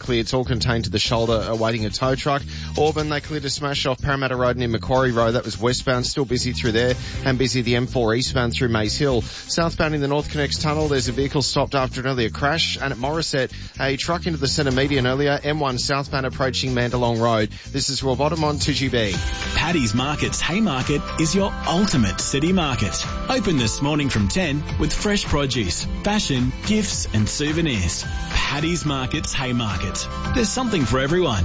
clear. It's all contained to the shoulder awaiting a tow truck. Auburn, they cleared a smash off Parramatta Road near Macquarie Road. That was westbound, still busy through there, and busy the M4 eastbound through Maze Hill. Southbound in the North Connects Tunnel, there's a vehicle stopped after an earlier crash, and at Morisset, a truck into the centre median earlier, M1 southbound approaching Mandalong Road. This is Roy Bottom on 2GB. Paddy's Market's Haymarket is your ultimate city market. Open this morning from 10 with fresh produce, fashion, gifts and souvenirs. Paddy's Market's Haymarket. There's something for everyone.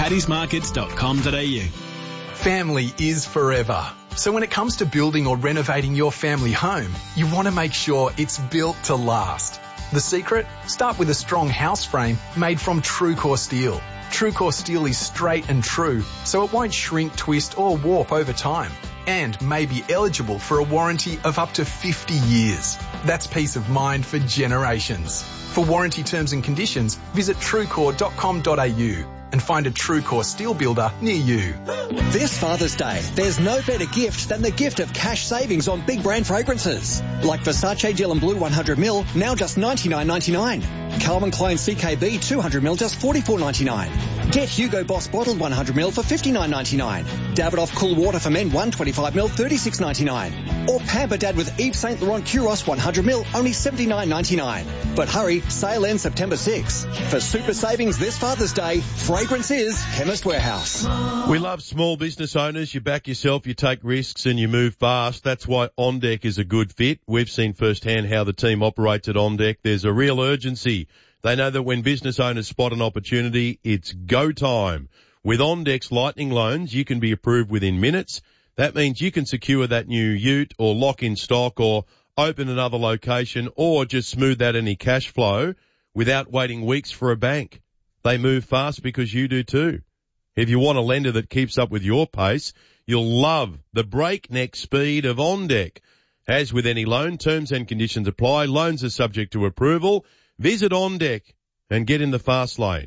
paddysmarkets.com.au. Family is forever. So when it comes to building or renovating your family home, you want to make sure it's built to last. The secret? Start with a strong house frame made from TrueCore steel. TrueCore steel is straight and true, so it won't shrink, twist or warp over time, and may be eligible for a warranty of up to 50 years. That's peace of mind for generations. For warranty terms and conditions, visit truecore.com.au and find a TrueCore steel builder near you. This Father's Day, there's no better gift than the gift of cash savings on big brand fragrances. Like Versace Gel and Blue 100ml, now just $99.99. Calvin Klein CKB 200ml, just $44.99. Get Hugo Boss Bottled 100ml for $59.99. Davidoff Cool Water for Men 125ml, $36.99. Or Pamper Dad with Yves Saint Laurent Curos 100ml, only $79.99. But hurry, sale ends September 6. For super savings this Father's Day, fragrance is Chemist Warehouse. We love small business owners. You back yourself, you take risks and you move fast. That's why OnDeck is a good fit. We've seen firsthand how the team operates at OnDeck. There's a real urgency. They know that when business owners spot an opportunity, it's go time. With OnDeck's Lightning loans, you can be approved within minutes. That means you can secure that new ute or lock in stock or open another location or just smooth out any cash flow without waiting weeks for a bank. They move fast because you do too. If you want a lender that keeps up with your pace, you'll love the breakneck speed of OnDeck. As with any loan, terms and conditions apply. Loans are subject to approval. Visit OnDeck and get in the fast lane.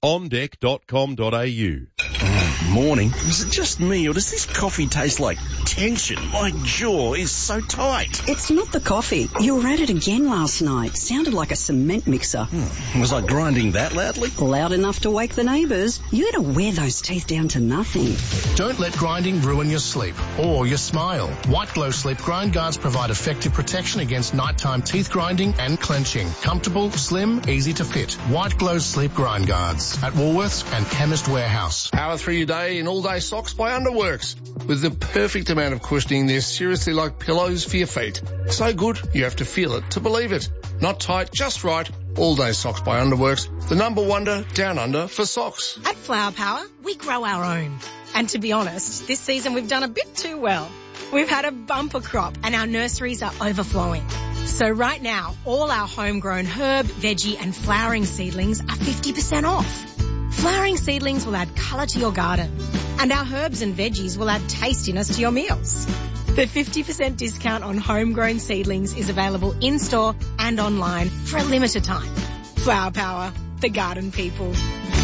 OnDeck.com.au. Morning. Is it just me or does this coffee taste like tension? My jaw is so tight. It's not the coffee. You were at it again last night. Sounded like a cement mixer. Was I grinding that loudly? Loud enough to wake the neighbours. You gotta wear those teeth down to nothing. Don't let grinding ruin your sleep or your smile. White Glow Sleep Grind Guards provide effective protection against nighttime teeth grinding and clenching. Comfortable, slim, easy to fit. White Glow Sleep Grind Guards at Woolworths and Chemist Warehouse. Power through your day in all-day socks by Underworks. With the perfect amount of cushioning, they're seriously like pillows for your feet. So good, you have to feel it to believe it. Not tight, just right. All-day socks by Underworks. The number wonder down under for socks. At Flower Power, we grow our own. And to be honest, this season we've done a bit too well. We've had a bumper crop and our nurseries are overflowing. So right now, all our homegrown herb, veggie and flowering seedlings are 50% off. Flowering seedlings will add colour to your garden, and our herbs and veggies will add tastiness to your meals. The 50% discount on homegrown seedlings is available in-store and online for a limited time. Flower Power, the garden people.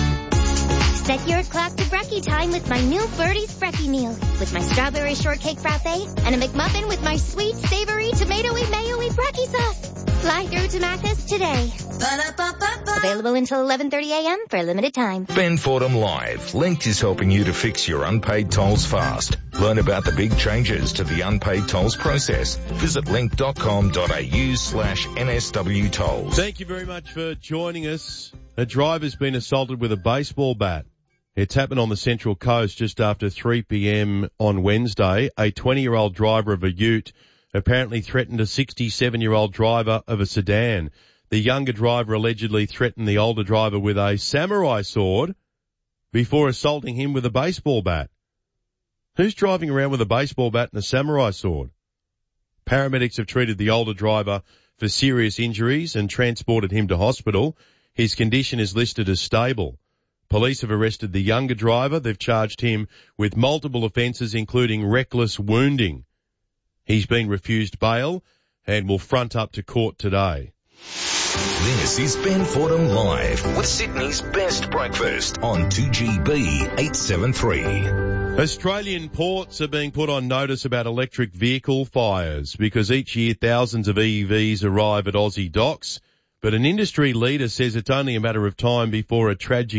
Set your clock to brekkie time with my new Birdie's Brekkie meal. With my strawberry shortcake frappe and a McMuffin with my sweet, savory, tomatoey, mayo-y brekkie sauce. Fly through to Maccas today. Available until 11:30 a.m. for a limited time. Ben Fordham Live. Linked is helping you to fix your unpaid tolls fast. Learn about the big changes to the unpaid tolls process. Visit link.com.au/NSW tolls. Thank you very much for joining us. A driver's been assaulted with a baseball bat. It's happened on the Central Coast just after 3 p.m. on Wednesday. A 20-year-old driver of a ute apparently threatened a 67-year-old driver of a sedan. The younger driver allegedly threatened the older driver with a samurai sword before assaulting him with a baseball bat. Who's driving around with a baseball bat and a samurai sword? Paramedics have treated the older driver for serious injuries and transported him to hospital. His condition is listed as stable. Police have arrested the younger driver. They've charged him with multiple offences, including reckless wounding. He's been refused bail and will front up to court today. This is Ben Fordham Live with Sydney's best breakfast on 2GB 873. Australian ports are being put on notice about electric vehicle fires because each year thousands of EVs arrive at Aussie docks. But an industry leader says it's only a matter of time before a tragic